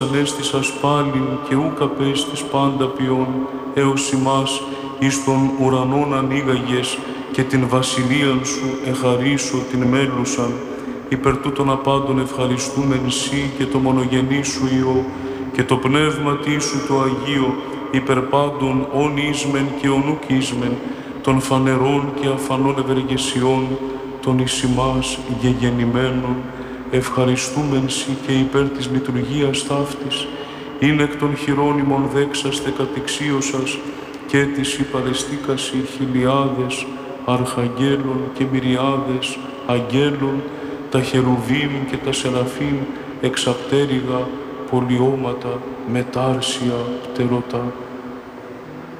ανέστησας πάλιν και ούκ απέστης πάντα ποιόν, έως ημάς εις των ουρανών ανοίγαγες και την βασιλείαν σου εχαρίσω την μέλουσαν, υπερ τούτων απάντων ευχαριστούμεν σοι και το μονογενή σου Υιό και το πνεύματί σου το Αγίο, υπερ πάντων όν ίσμεν και ον ουκ ίσμεν, των φανερών και αφανών ευεργεσιών, των εις ημάς γεγεννημένων, ευχαριστούμεν σοι και υπέρ της λειτουργίας ταύτης, είναι εκ των χειρών ημών δέξαστε κατηξίωσας και της υπαρεστήκασι χιλιάδες αρχαγγέλων και μυριάδες αγγέλων, τα χερουβίμ και τα σεραφείμ εξαπτέρυγα πολιώματα μετάρσια πτερωτά.